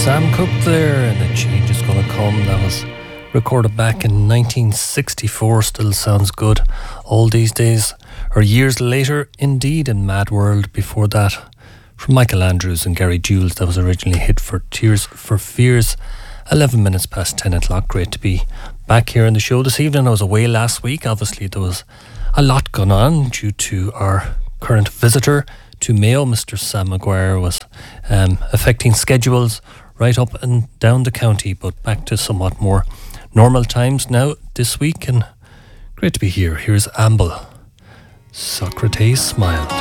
Sam Cooke there, and A Change Is Gonna Come. That was recorded back in 1964. Still sounds good all these days, or years later indeed, in Mad World before that, from Michael Andrews and Gary Jules. That was originally hit for Tears for Fears. 11 minutes past 10 o'clock. Great to be back here in the show this evening. I was away last week. Obviously there was a lot going on due to our current visitor to Mayo. Mr. Sam Maguire was affecting schedules right up and down the county, but back to somewhat more normal times now this week, and great to be here. Here's Amble. Socrates smiled.